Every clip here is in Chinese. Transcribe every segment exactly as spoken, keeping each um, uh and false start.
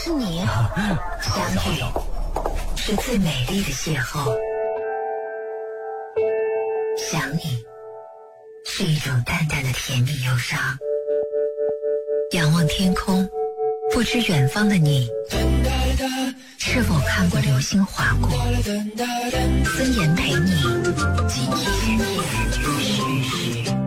是你，相遇是最美丽的邂逅，想你是一种淡淡的甜蜜忧伤。仰望天空，不知远方的你是否看过流星划过。孙岩陪你今夜思雨时。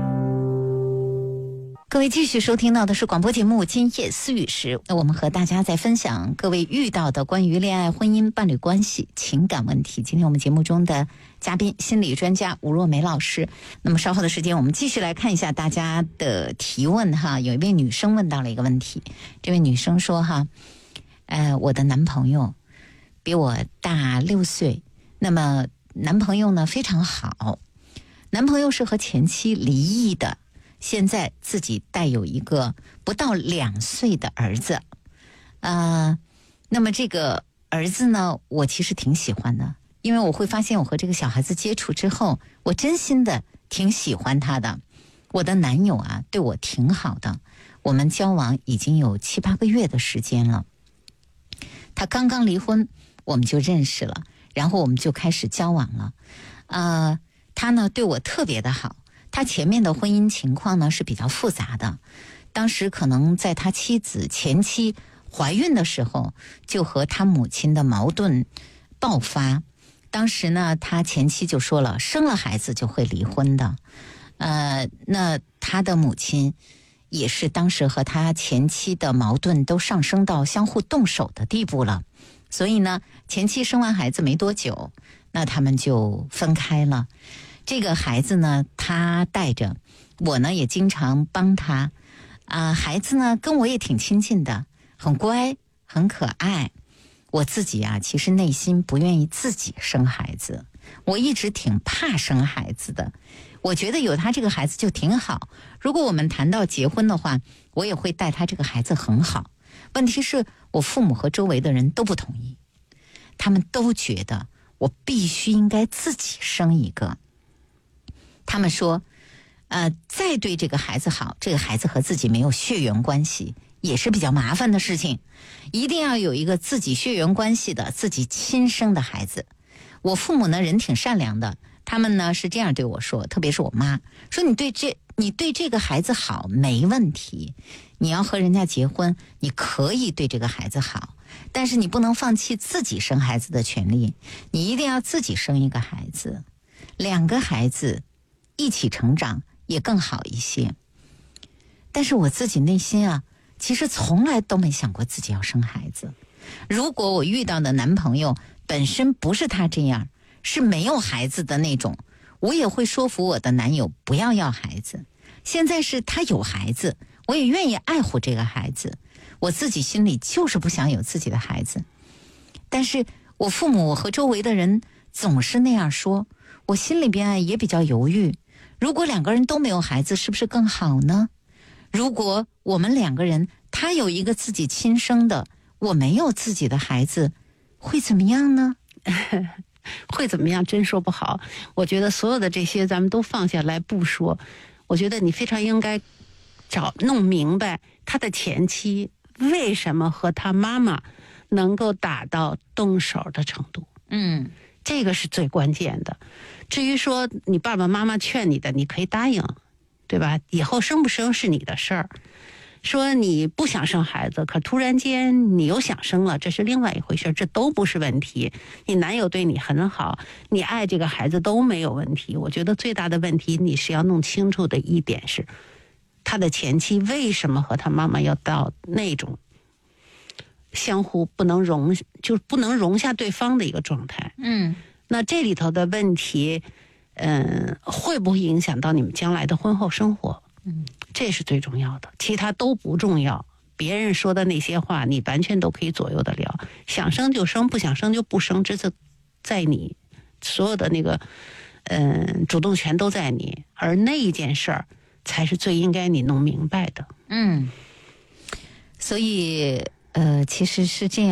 各位继续收听到的是广播节目《今夜思雨时》，我们和大家在分享各位遇到的关于恋爱、婚姻、伴侣关系、情感问题。今天我们节目中的嘉宾，心理专家吴若梅老师。那么稍后的时间，我们继续来看一下大家的提问哈。有一位女生问到了一个问题，这位女生说哈，呃，我的男朋友比我大六岁，那么男朋友呢非常好，男朋友是和前妻离异的。现在自己带有一个不到两岁的儿子，呃，那么这个儿子呢，我其实挺喜欢的，因为我会发现我和这个小孩子接触之后，我真心的挺喜欢他的。我的男友啊，对我挺好的，我们交往已经有七八个月的时间了。他刚刚离婚，我们就认识了，然后我们就开始交往了。呃，他呢对我特别的好。他前面的婚姻情况呢是比较复杂的，当时可能在他妻子前妻怀孕的时候，就和他母亲的矛盾爆发。当时呢，他前妻就说了，生了孩子就会离婚的。呃，那他的母亲也是当时和他前妻的矛盾都上升到相互动手的地步了。所以呢，前妻生完孩子没多久，那他们就分开了。这个孩子呢，他带着，我呢也经常帮他，啊、呃，孩子呢跟我也挺亲近的，很乖，很可爱。我自己啊，其实内心不愿意自己生孩子，我一直挺怕生孩子的。我觉得有他这个孩子就挺好。如果我们谈到结婚的话，我也会带他这个孩子很好。问题是我父母和周围的人都不同意，他们都觉得我必须应该自己生一个。他们说，呃，再对这个孩子好，这个孩子和自己没有血缘关系，也是比较麻烦的事情。一定要有一个自己血缘关系的、自己亲生的孩子。我父母呢，人挺善良的，他们呢是这样对我说，特别是我妈，说你对这你对这个孩子好没问题，你要和人家结婚，你可以对这个孩子好，但是你不能放弃自己生孩子的权利，你一定要自己生一个孩子，两个孩子一起成长也更好一些。但是我自己内心啊，其实从来都没想过自己要生孩子。如果我遇到的男朋友本身不是他这样，是没有孩子的那种，我也会说服我的男友不要要孩子。现在是他有孩子，我也愿意爱护这个孩子，我自己心里就是不想有自己的孩子。但是我父母和周围的人总是那样说，我心里边也比较犹豫。如果两个人都没有孩子，是不是更好呢？如果我们两个人，他有一个自己亲生的，我没有自己的孩子，会怎么样呢？ 会怎么样真说不好。我觉得所有的这些咱们都放下来不说，我觉得你非常应该找弄明白他的前妻为什么和他妈妈能够打到动手的程度。 嗯， 这个是最关键的。至于说你爸爸妈妈劝你的，你可以答应，对吧？以后生不生是你的事儿。说你不想生孩子，可突然间你又想生了，这是另外一回事，这都不是问题。你男友对你很好，你爱这个孩子都没有问题。我觉得最大的问题你是要弄清楚的一点是，他的前妻为什么和他妈妈要到那种相互不能容，就是不能容下对方的一个状态。 嗯， 那这里头的问题，嗯，会不会影响到你们将来的婚后生活？ 嗯， 这是最重要的，其他都不重要。别人说的那些话，你完全都可以左右得了。想生就生，不想生就不生，这是在你所有的那个，嗯，主动权都在你，而那一件事儿才是最应该你弄明白的。 嗯，所以呃，其实是这样。